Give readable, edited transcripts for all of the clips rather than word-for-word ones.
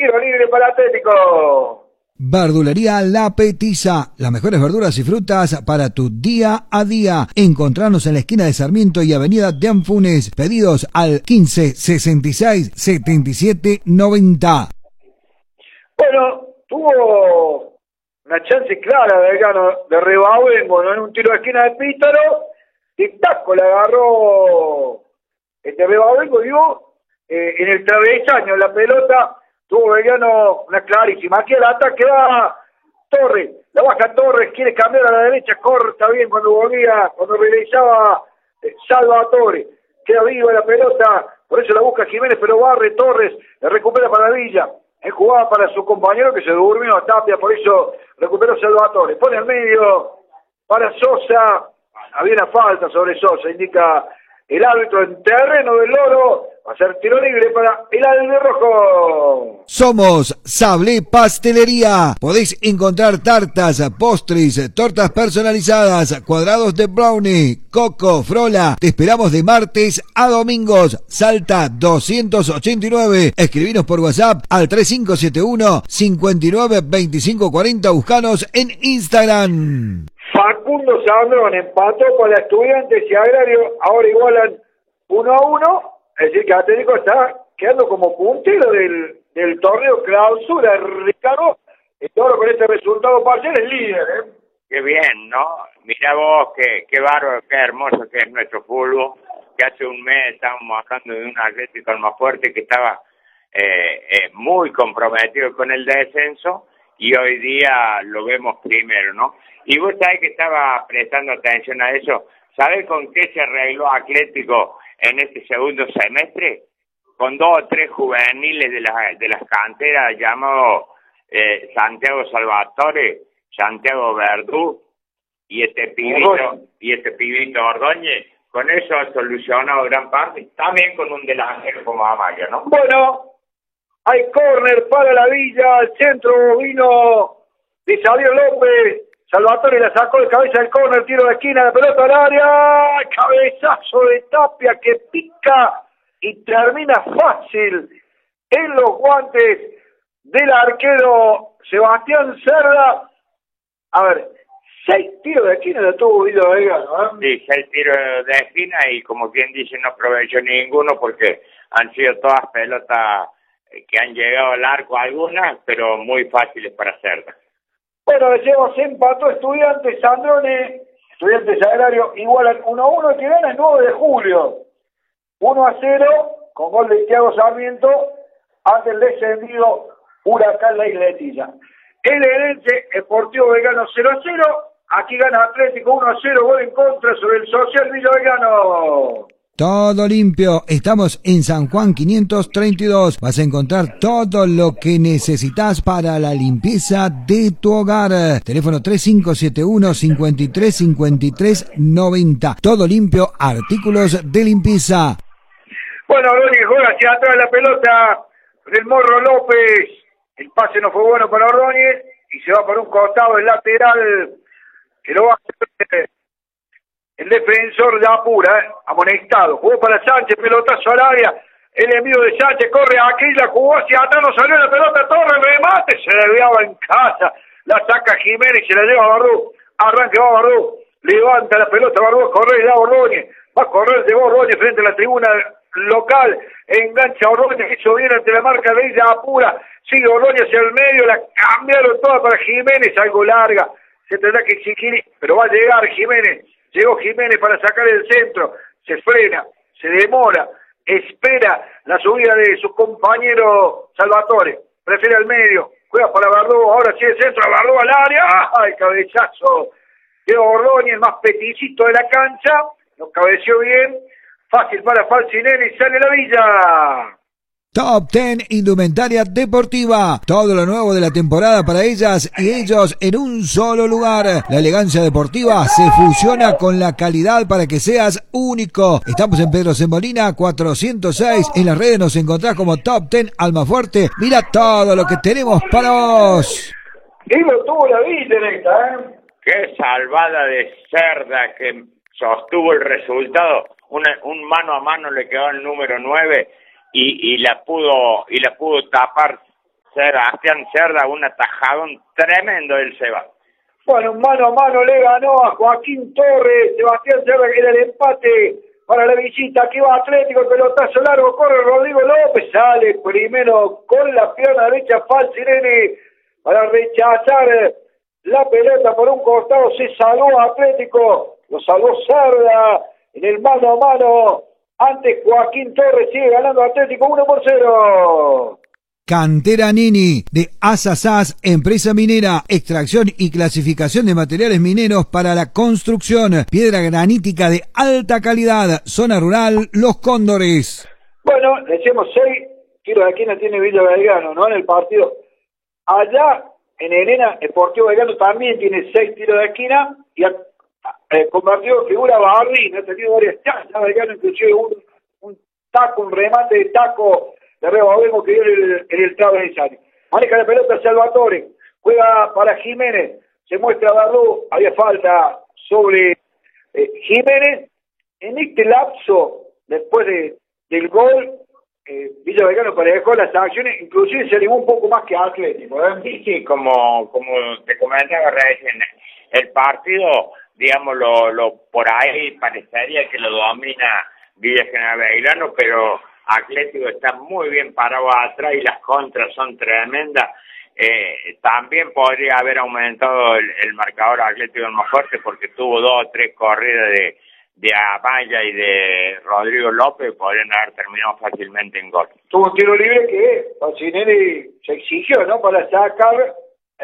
tiro libre para Atlético. Verdulería La Petiza, las mejores verduras y frutas para tu día a día. Encontrarnos en la esquina de Sarmiento y Avenida de Anfunes. Pedidos al 15 66 77 90. Bueno, tuvo una chance clara Belgrano de Rebabengo, ¿no? En un tiro de esquina de Pítaro, y taco le agarró de Rebabengo, digo, en el travesaño la pelota. Tuvo Belgrano una clarísima. Aquí al ataque va Torres. La baja Torres, quiere cambiar a la derecha. Corta bien cuando realizaba Salvatore. Queda viva la pelota. Por eso la busca Jiménez, pero barre Torres. La recupera para Villa. Jugaba para su compañero que se durmió a Tapia. Por eso recuperó Salvatore. Pone al medio para Sosa. Había una falta sobre Sosa. Indica el árbitro en terreno del Loro. Va a ser tiro libre para el albirrojo. Somos Sablé Pastelería. Podéis encontrar tartas, postres, tortas personalizadas, cuadrados de brownie, coco, frola. Te esperamos de martes a domingos. Salta 289. Escribinos por WhatsApp al 3571 59 25 40. Buscanos en Instagram. Facundo Sandrón empató con la Estudiantes y Agrario. Ahora igualan 1-1. Es decir, que Atlético está quedando como puntero del torneo clausura. Ricardo, y todo con este resultado parcial es líder, ¿eh? Qué bien, ¿no? Mira vos, qué bárbaro, qué hermoso que es nuestro fútbol. Que hace un mes estábamos hablando de un Atlético Almafuerte que estaba muy comprometido con el descenso y hoy día lo vemos primero, ¿no? Y vos sabés que estaba prestando atención a eso. ¿Sabés con qué se arregló Atlético en este segundo semestre? Con 2 o 3 juveniles de las canteras llamados Santiago Salvatore, Santiago Verdú y este pibito Ordóñez. Con eso ha solucionado gran parte, también con un delantero como Amaya, ¿no? Bueno, hay córner para la Villa, al centro vino de Xavier López. Salvatore la sacó de cabeza del córner, tiro de esquina, la pelota al área, cabezazo de Tapia que pica y termina fácil en los guantes del arquero Sebastián Cerda. A ver, 6 tiros de esquina le tuvo Guido Belgrano, ¿eh? Sí, 6 tiros de esquina y como quien dice no aprovechó ninguno porque han sido todas pelotas que han llegado al arco algunas, pero muy fáciles para Cerda. Bueno, decíamos, empató Estudiantes, Sandrone, Estudiantes Agrario, igualan 1-1, el que gana el 9 de julio. 1-0, con gol de Thiago Sarmiento, ante el descendido Huracán La Isletilla. El Herense, Sportivo Belgrano 0-0, aquí gana Atlético 1-0, gol en contra sobre el Social Villa Belgrano. Todo limpio, estamos en San Juan 532, vas a encontrar todo lo que necesitas para la limpieza de tu hogar. Teléfono 3571 53 53 90. Todo limpio, artículos de limpieza. Bueno, Ordóñez juega hacia atrás la pelota del Morro López, el pase no fue bueno para Ordóñez y se va por un costado el lateral que lo va a hacer el defensor de Apura, amonestado. Jugó para Sánchez, pelotazo al área. El envío de Sánchez corre aquí, la jugó hacia atrás, no salió la pelota, Torres, remate, se desviaba en casa. La saca Jiménez y se la lleva a Bardú. Arranque va Bardú, levanta la pelota Bardú, corre y da Ordóñez. Va a correr de Ordóñez frente a la tribuna local. Engancha Ordóñez, hizo bien ante la marca de ella Apura. Sigue Ordóñez hacia el medio, la cambiaron toda para Jiménez, algo larga. Se tendrá que exigir, pero va a llegar Jiménez. Llegó Jiménez para sacar el centro, se frena, se demora, espera la subida de su compañero Salvatore, prefiere al medio, juega para Bardú, ahora sí el centro, Bardú al área, ¡ay, cabezazo! Llegó Ordóñez, el más peticito de la cancha, lo cabeció bien, fácil para Falcinelli, sale la Villa. Top 10 Indumentaria Deportiva. Todo lo nuevo de la temporada para ellas y ellos en un solo lugar. La elegancia deportiva se fusiona con la calidad para que seas único. Estamos en Pedro Semolina 406. En las redes nos encontrás como Top 10 Almafuerte. Mira todo lo que tenemos para vos. Y lo tuvo la Villa en esta, ¿eh? Qué salvada de Cerda que sostuvo el resultado. Un mano a mano le quedó el número 9. Y la pudo tapar Sebastián Cerda, un atajadón tremendo del Seba. Bueno, mano a mano le ganó a Joaquín Torres, Sebastián Cerda, que era el empate para la visita. Aquí va Atlético, el pelotazo largo, corre Rodrigo López, sale primero con la pierna derecha Falcinelli para rechazar la pelota por un costado. Se salvó Atlético, lo salvó Cerda en el mano a mano. Antes Joaquín Torres, sigue ganando Atlético 1-0. Cantera Nini, de Asasás, empresa minera, extracción y clasificación de materiales mineros para la construcción, piedra granítica de alta calidad, zona rural, Los Cóndores. Bueno, decimos 6 tiros de esquina tiene Villa Belgrano, ¿no? En el partido. Allá, en Elena, el Deportivo Belgrano también tiene 6 tiros de esquina y convertido figura Barrín, ha tenido varias chances, Belgrano inclusive un taco, un remate de taco de Rebabemo que dio en el travesaño. Maneja la pelota Salvatore, juega para Jiménez, se muestra Barlú, había falta sobre Jiménez. En este lapso, después del gol, Villa Belgrano parejó las acciones, inclusive se animó un poco más que Atlético. Sí, como te comentaba recién, el partido, digamos, por ahí parecería que lo domina Villa General Belgrano, pero Atlético está muy bien parado atrás y las contras son tremendas. También podría haber aumentado el marcador Atlético más fuerte porque tuvo 2 o 3 corridas de Amaya y de Rodrigo López, podrían haber terminado fácilmente en gol. Tuvo un tiro libre que Falcinelli se exigió, ¿no? Para sacar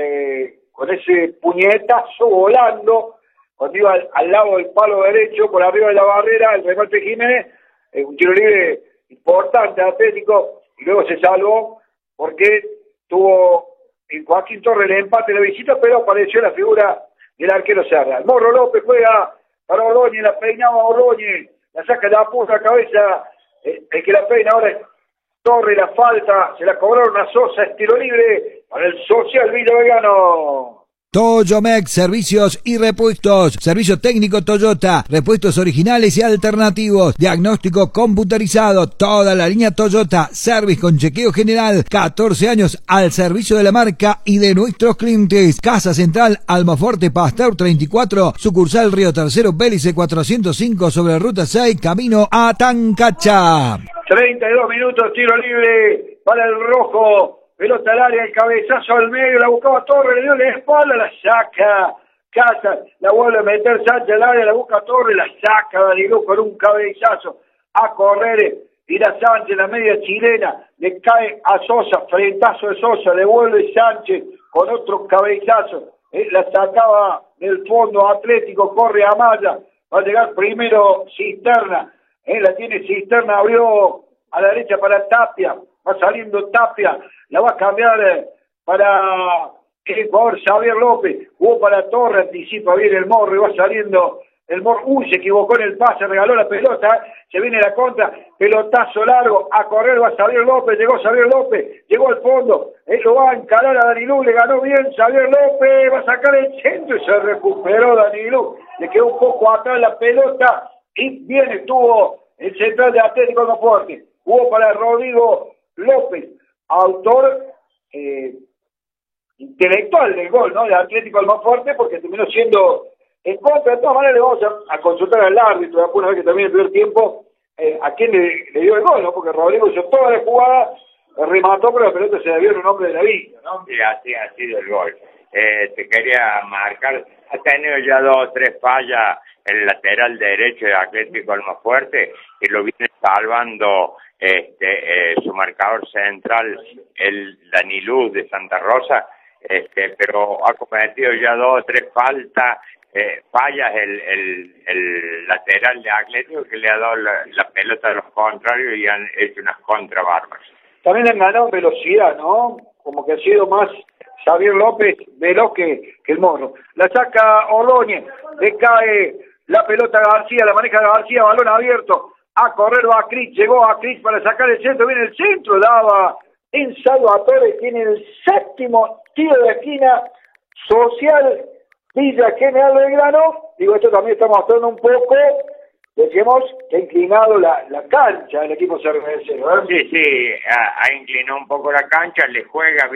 con ese puñetazo volando cuando iba al lado del palo derecho, por arriba de la barrera, el remate Jiménez, un tiro libre importante Atlético, y luego se salvó porque tuvo en Joaquín Torres el empate de la visita, pero apareció la figura del arquero Cerda. El Morro López juega para Ordóñez, la peinaba Ordóñez, la saca, la puso a cabeza, el que la peina ahora es Torres, la falta, se la cobraron a Sosa, es tiro libre para el Social Villa Belgrano. Toyomex, servicios y repuestos, servicio técnico Toyota, repuestos originales y alternativos, diagnóstico computarizado, toda la línea Toyota, service con chequeo general, 14 años al servicio de la marca y de nuestros clientes. Casa Central, Almaforte, Pasteur 34, sucursal Río Tercero, Bélice 405 sobre ruta 6, camino a Tancacha. 32 minutos, tiro libre para el rojo. Pelota al área, el cabezazo al medio, la buscaba Torres, le dio la espalda, la saca Casa, la vuelve a meter Sánchez al área, la busca Torres, la saca Danilú con un cabezazo a correr, tira Sánchez, la media chilena, le cae a Sosa, frentazo de Sosa, le vuelve Sánchez con otro cabezazo, la sacaba del fondo Atlético, corre a Maya, va a llegar primero Cisterna, la tiene Cisterna, abrió a la derecha para Tapia, va saliendo Tapia, la va a cambiar para el jugador Xavier López, jugó para Torres, anticipa bien el Morro y va saliendo el Morro, se equivocó en el pase, regaló la pelota, se viene la contra, pelotazo largo, a correr va Xavier López, llegó Xavier López, llegó al fondo, él lo va a encarar a Danilú, le ganó bien Xavier López, va a sacar el centro y se recuperó Danilú, le quedó un poco atrás la pelota y bien estuvo el central de Atlético Almafuerte, jugó para Rodrigo López, autor intelectual del gol, ¿no? De Atlético Almafuerte, porque terminó siendo en contra. De todas maneras le vamos a consultar al árbitro, después una vez que también el primer tiempo, a quién le dio el gol, ¿no? Porque Rodrigo hizo toda la jugada, remató, pero la pelota se la dio en un hombre de la villa, ¿no? Sí, así ha sido el gol. Te quería marcar, ha tenido ya 2 o 3 fallas el lateral derecho de Atlético Almafuerte y lo viene salvando su marcador central, el Danilú de Santa Rosa, pero ha cometido ya 2 o 3 fallas el lateral de Atlético, que le ha dado la pelota a los contrarios y han hecho unas contra bárbaras. También le han ganado en velocidad, ¿no? Como que ha sido más Xavier López veloz que el Morro. La saca Ordóñez, le cae la pelota a García, la maneja García, balón abierto, a correr va a Cris, llegó a Cris para sacar el centro, viene el centro, daba en Salvatore, tiene el 7º tiro de esquina, Social Villa General Belgrano. Digo, esto también está mostrando un poco, decíamos, que ha inclinado la cancha del equipo cervecero, ¿eh? Sí, ha inclinado un poco la cancha, le juega